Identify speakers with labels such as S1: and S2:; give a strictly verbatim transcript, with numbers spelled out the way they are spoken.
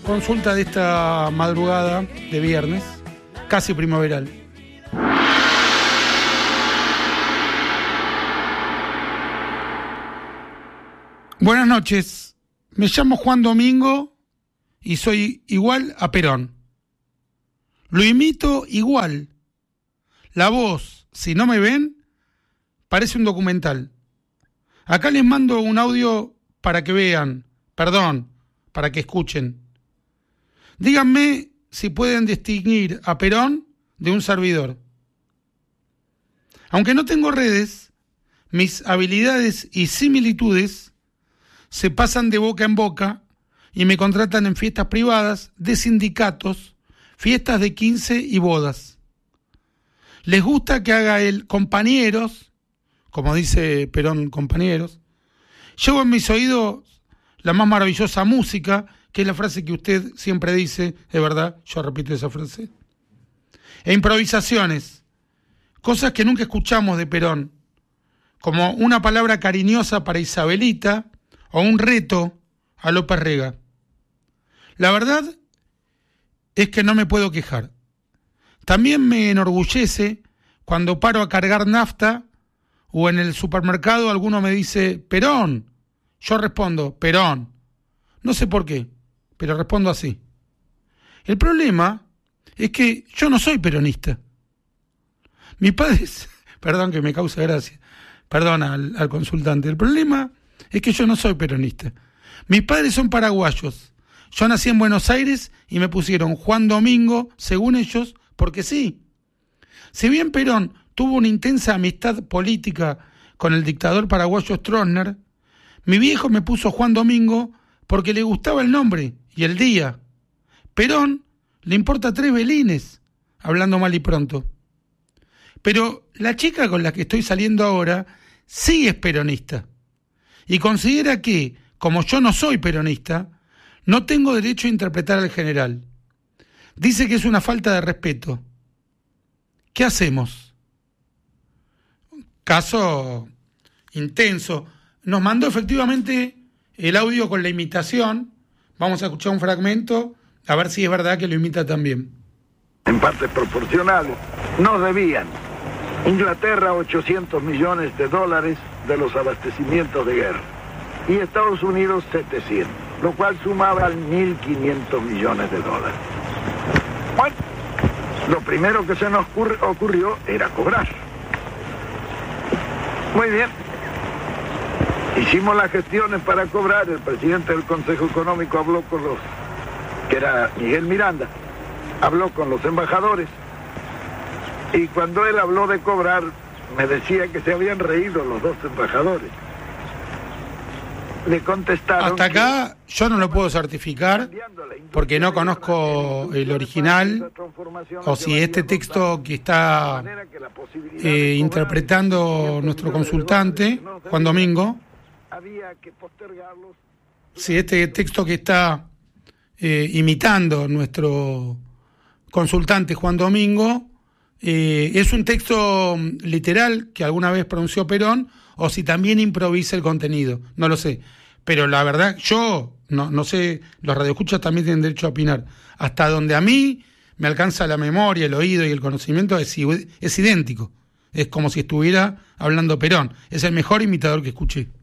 S1: consulta de esta madrugada de viernes, casi primaveral. Buenas noches, me llamo Juan Domingo y soy igual a Perón. Lo imito igual. La voz, si no me ven, parece un documental. Acá les mando un audio para que vean, perdón, para que escuchen. Díganme si pueden distinguir a Perón de un servidor. Aunque no tengo redes, mis habilidades y similitudes se pasan de boca en boca y me contratan en fiestas privadas, de sindicatos, fiestas de quince y bodas. Les gusta que haga el compañeros, como dice Perón, compañeros. Llevo en mis oídos la más maravillosa música, que es la frase que usted siempre dice, es verdad, yo repito esa frase. E improvisaciones, cosas que nunca escuchamos de Perón, como una palabra cariñosa para Isabelita o un reto a López Rega. La verdad es que no me puedo quejar. También me enorgullece cuando paro a cargar nafta o en el supermercado alguno me dice Perón. Yo respondo Perón. No sé por qué, pero respondo así. El problema es que yo no soy peronista. Mis padres, perdón que me causa gracia, perdón al, al consultante, el problema es que yo no soy peronista. Mis padres son paraguayos. Yo nací en Buenos Aires y me pusieron Juan Domingo, según ellos, porque sí. Si bien Perón tuvo una intensa amistad política con el dictador paraguayo Stroessner, mi viejo me puso Juan Domingo porque le gustaba el nombre y el día. Perón le importa tres belines, hablando mal y pronto. Pero la chica con la que estoy saliendo ahora sí es peronista y considera que, como yo no soy peronista, no tengo derecho a interpretar al general. Dice que es una falta de respeto. ¿Qué hacemos? Caso intenso. Nos mandó efectivamente el audio con la imitación. Vamos a escuchar un fragmento, a ver si es verdad que lo imita también.
S2: En partes proporcionales, nos debían Inglaterra ochocientos millones de dólares de los abastecimientos de guerra y Estados Unidos setecientos, lo cual sumaba mil quinientos millones de dólares. Bueno, lo primero que se nos ocurrió era cobrar. Muy bien. Hicimos las gestiones para cobrar, el presidente del Consejo Económico habló con los, que era Miguel Miranda, habló con los embajadores, y cuando él habló de cobrar, me decía que se habían reído los dos embajadores. Le contestaron...
S1: Hasta acá que yo no lo puedo certificar, porque no conozco el original, o si este texto que está eh, interpretando nuestro consultante, Juan Domingo, si este texto que está eh, imitando nuestro consultante Juan Domingo eh, es un texto literal que alguna vez pronunció Perón, o si también improvisa el contenido, no lo sé. Pero la verdad, yo no, no sé, los radioescuchas también tienen derecho a opinar. Hasta donde a mí me alcanza la memoria, el oído y el conocimiento, es, es idéntico. Es como si estuviera hablando Perón. Es el mejor imitador que escuché.